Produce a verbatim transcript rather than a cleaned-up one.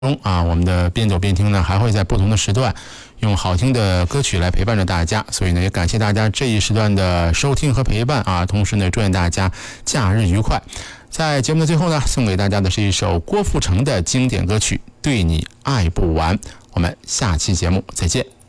中啊，我们的边走边听呢，还会在不同的时段用好听的歌曲来陪伴着大家，所以呢，也感谢大家这一时段的收听和陪伴啊。同时呢，祝愿大家假日愉快。在节目的最后呢，送给大家的是一首郭富城的经典歌曲《对你爱不完》。我们下期节目再见。